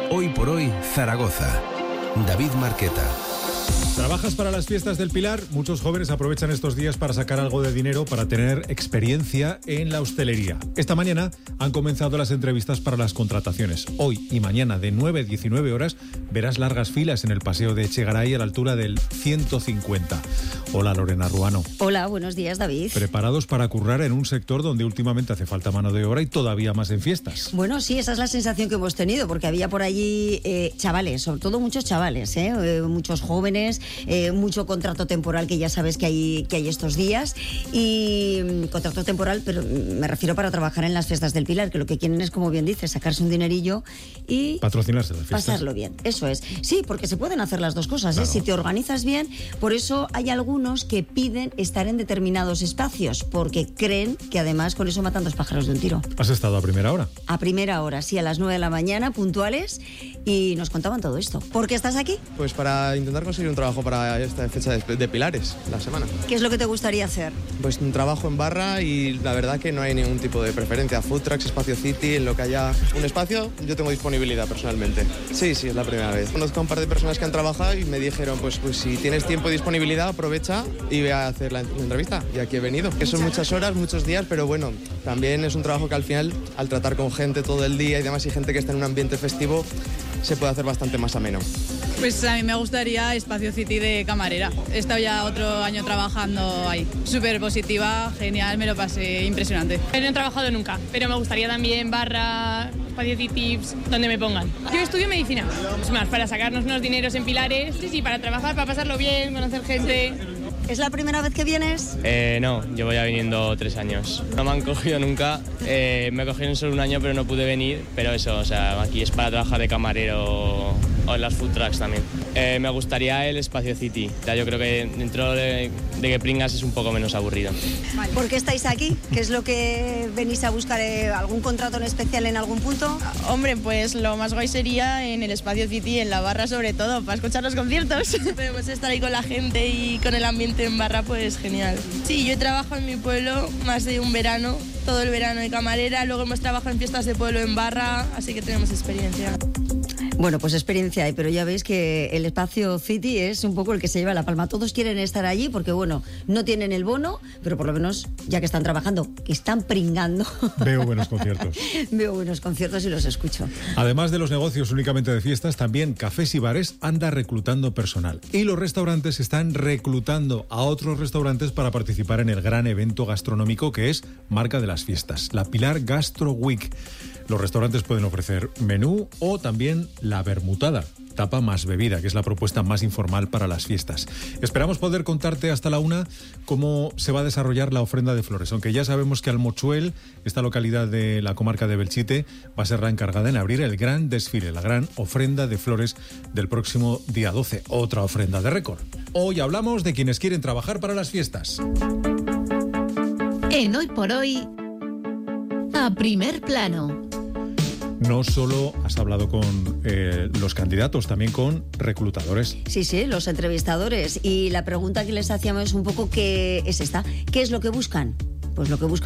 Hoy por hoy, Zaragoza. David Marqueta. ¿Trabajas para las fiestas del Pilar? Muchos jóvenes aprovechan estos días para sacar algo de dinero para tener experiencia en la hostelería. Esta mañana han comenzado las entrevistas para las contrataciones. Hoy y mañana de 9 a 19 horas verás largas filas en el paseo de Echegaray a la altura del 150. Hola, Lorena Ruano. Hola, buenos días, David. ¿Preparados para currar en un sector donde últimamente hace falta mano de obra y todavía más en fiestas? Bueno, sí, esa es la sensación que hemos tenido, porque había por allí chavales, sobre todo muchos chavales, muchos jóvenes, mucho contrato temporal, que ya sabes que hay estos días, y contrato temporal, pero me refiero para trabajar en las fiestas del Pilar, que lo que quieren es, como bien dices, sacarse un dinerillo y patrocinarse las fiestas. Pasarlo bien, eso es. Sí, porque se pueden hacer las dos cosas, claro. Si te organizas bien. Por eso hay algunos que piden estar en determinados espacios, porque creen que además con eso matan dos pájaros de un tiro. ¿Has estado a primera hora? A primera hora, sí, a las 9 de la mañana, puntuales, y nos contaban todo esto. ¿Por qué estás aquí? Pues para intentar conseguir un trabajo para esta fecha de Pilares, la semana. ¿Qué es lo que te gustaría hacer? Pues un trabajo en barra, y la verdad que no hay ningún tipo de preferencia. Food trucks, espacio city, en lo que haya un espacio, yo tengo disponibilidad personalmente. Sí, es la primera vez. Conozco a un par de personas que han trabajado y me dijeron, pues si tienes tiempo y disponibilidad, aprovecha y ve a hacer la entrevista. Y aquí he venido. Que son muchas horas, muchos días, pero bueno, también es un trabajo que al final, al tratar con gente todo el día y demás, y gente que está en un ambiente festivo, se puede hacer bastante más ameno. Pues a mí me gustaría Espacio City de camarera. He estado ya otro año trabajando ahí. Súper positiva, genial, me lo pasé impresionante. No he trabajado nunca, pero me gustaría también barra, Espacio City, donde me pongan. Yo estudio medicina, es más, para sacarnos unos dineros en Pilares, sí, para trabajar, para pasarlo bien, conocer gente. ¿Es la primera vez que vienes? No, llevo ya viniendo 3 años. No me han cogido nunca, me cogieron solo un año pero no pude venir, pero eso, o sea, aquí es para trabajar de camarero o en las food trucks también. Me gustaría el Espacio City, ya yo creo que dentro de que pringas es un poco menos aburrido. ¿Por qué estáis aquí? ¿Qué es lo que venís a buscar? ¿Algún contrato en especial en algún punto? Hombre, pues lo más guay sería en el Espacio City, en la barra sobre todo, para escuchar los conciertos. Podemos estar ahí con la gente y con el ambiente en barra, pues genial. Sí, yo he trabajado en mi pueblo más de un verano, todo el verano de camarera, luego hemos trabajado en fiestas de pueblo en barra, así que tenemos experiencia. Bueno, pues experiencia hay, pero ya veis que el Espacio City es un poco el que se lleva la palma. Todos quieren estar allí porque, bueno, no tienen el bono, pero por lo menos, ya que están trabajando, que están pringando. Veo buenos conciertos. Veo buenos conciertos y los escucho. Además de los negocios únicamente de fiestas, también cafés y bares anda reclutando personal. Y los restaurantes están reclutando a otros restaurantes para participar en el gran evento gastronómico que es Marca de las Fiestas, la Pilar Gastro Week. Los restaurantes pueden ofrecer menú o también la vermutada, tapa más bebida, que es la propuesta más informal para las fiestas. Esperamos poder contarte hasta la 1 cómo se va a desarrollar la ofrenda de flores, aunque ya sabemos que Almochuel, esta localidad de la comarca de Belchite, va a ser la encargada en abrir el gran desfile, la gran ofrenda de flores del próximo día 12, otra ofrenda de récord. Hoy hablamos de quienes quieren trabajar para las fiestas. En Hoy por Hoy, a primer plano. No solo has hablado con los candidatos, también con reclutadores. Sí, los entrevistadores. Y la pregunta que les hacíamos es un poco ¿qué es esta? ¿Qué es lo que buscan? Pues lo que buscan